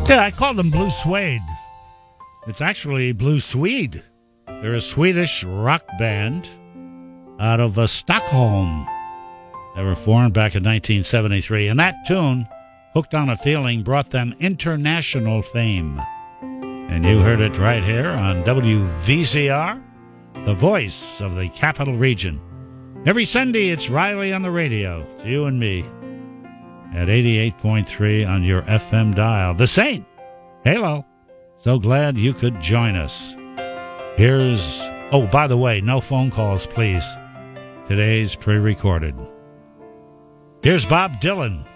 Yeah, I called them Blue Suede. It's actually Blue Swede. They're a Swedish rock band out of Stockholm. They were formed back in 1973, and that tune, Hooked on a Feeling, brought them international fame. And you heard it right here on WVCR, the voice of the Capital Region. Every Sunday, it's Riley on the radio. It's you and me at 88.3 on your FM dial. The Saint. Hello. So glad you could join us. Here's... Oh, by the way, no phone calls, please. Today's pre-recorded. Here's Bob Dylan.